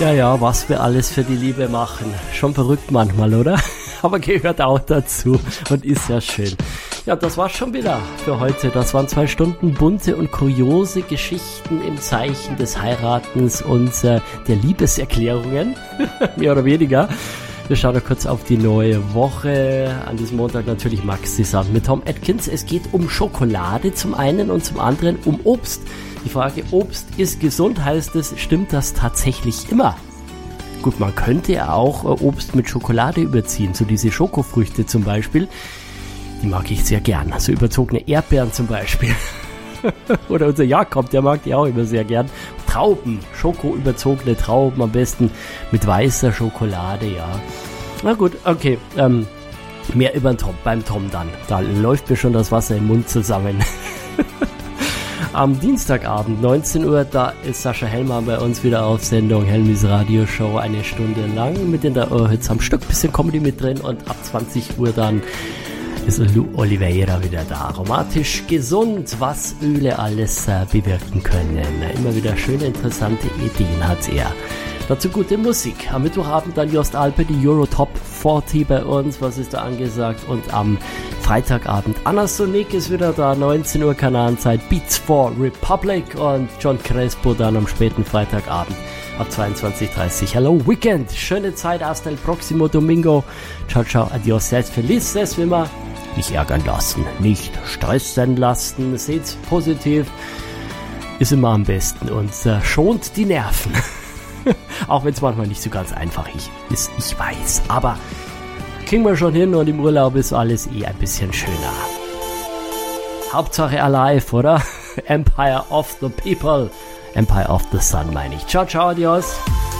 Ja, was wir alles für die Liebe machen. Schon verrückt manchmal, oder? Aber gehört auch dazu und ist ja schön. Ja, das war's schon wieder für heute. Das waren 2 Stunden bunte und kuriose Geschichten im Zeichen des Heiratens und der Liebeserklärungen, mehr oder weniger. Wir schauen noch kurz auf die neue Woche. An diesem Montag natürlich Max zusammen mit Tom Atkins. Es geht um Schokolade zum einen und zum anderen um Obst. Die Frage, Obst ist gesund, heißt es, stimmt das tatsächlich immer? Gut, man könnte ja auch Obst mit Schokolade überziehen, so diese Schokofrüchte zum Beispiel. Die mag ich sehr gern, so überzogene Erdbeeren zum Beispiel. Oder unser Jakob, der mag die auch immer sehr gern. Trauben, schokoüberzogene Trauben, am besten mit weißer Schokolade, ja. Na gut, okay, mehr über den Tom, beim Tom dann. Da läuft mir schon das Wasser im Mund zusammen. Am Dienstagabend, 19 Uhr, da ist Sascha Hellmann bei uns wieder auf Sendung. Helmis Radioshow, 1 Stunde lang mit in der Ohrhütze am Stück, bisschen Comedy mit drin und ab 20 Uhr dann ist Lou Oliveira wieder da. Aromatisch gesund, was Öle alles bewirken können. Immer wieder schöne, interessante Ideen hat er. Dazu gute Musik. Am Mittwochabend dann Jost Alpe, die Euro Top 40 bei uns. Was ist da angesagt? Und am Freitagabend Anna Sonic ist wieder da, 19 Uhr Kanalenzeit, Beats for Republic und John Crespo dann am späten Freitagabend ab 22:30. Hello Weekend, schöne Zeit, hasta el próximo domingo. Ciao, ciao, adios, seid felices, wie immer. Nicht ärgern lassen, nicht stressen lassen, seht's positiv, ist immer am besten und schont die Nerven. Auch wenn es manchmal nicht so ganz einfach ist, ich weiß, aber kriegen wir schon hin und im Urlaub ist alles ein bisschen schöner. Hauptsache alive, oder? Empire of the People, Empire of the Sun meine ich. Ciao, ciao, adios.